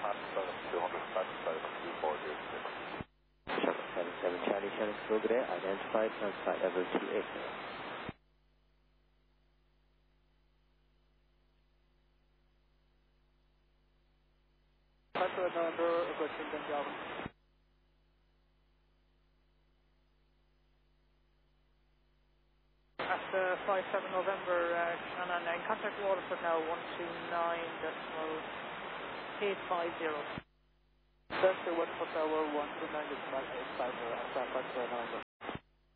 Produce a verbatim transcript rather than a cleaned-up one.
two hundred, two forty. seven seven Charlie, Charlie, Prograde, identified on flight level two eighty. Pastor November, approaching Punjab. After five seven November, uh, Shannon, in contact Waterford now, one two nine decimal eight five zero. Delta Waterford Tower, one two nine decimal eight five zero, Pastor November.